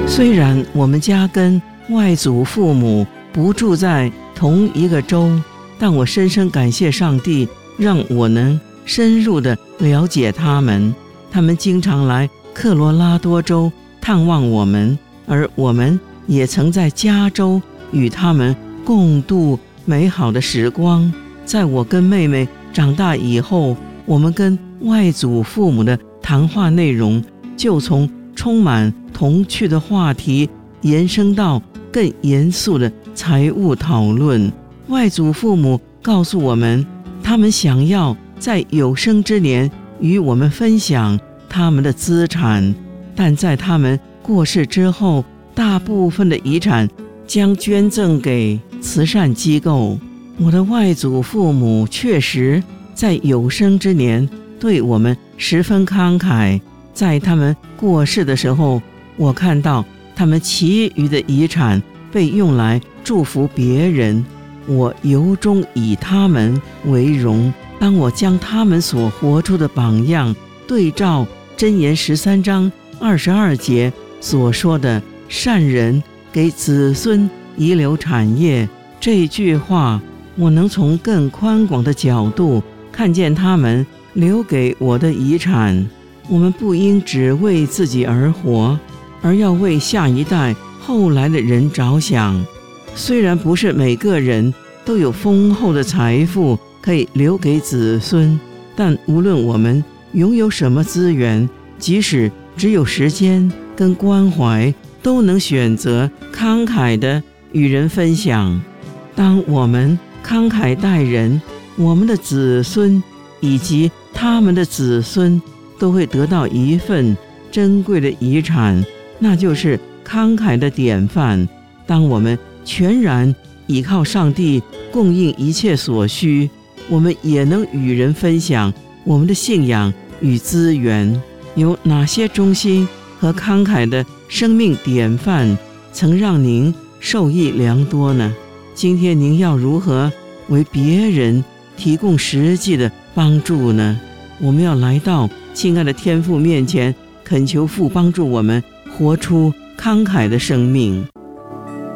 虽然我们家跟外祖父母不住在同一个州，但我深深感谢上帝，让我能深入地了解他们。他们经常来科罗拉多州探望我们，而我们也曾在加州与他们共度美好的时光。在我跟妹妹长大以后，我们跟外祖父母的谈话内容就从充满童趣的话题延伸到更严肃的财务讨论。外祖父母告诉我们，他们想要在有生之年与我们分享他们的资产，但在他们过世之后，大部分的遗产将捐赠给慈善机构。我的外祖父母确实在有生之年对我们十分慷慨，在他们过世的时候，我看到他们其余的遗产被用来祝福别人，我由衷以他们为荣。当我将他们所活出的榜样对照箴言13章22节所说的善人给子孙遗留产业，这句话我能从更宽广的角度看见他们留给我的遗产。我们不应只为自己而活，而要为下一代后来的人着想。虽然不是每个人都有丰厚的财富可以留给子孙，但无论我们拥有什么资源，即使只有时间跟关怀，都能选择慷慨地与人分享。当我们慷慨待人，我们的子孙以及他们的子孙都会得到一份珍贵的遗产，那就是慷慨的典范。当我们全然依靠上帝供应一切所需，我们也能与人分享我们的信仰与资源。有哪些忠心和慷慨的生命典范曾让您受益良多呢？今天您要如何为别人提供实际的帮助呢？我们要来到亲爱的天父面前，恳求父帮助我们活出慷慨的生命。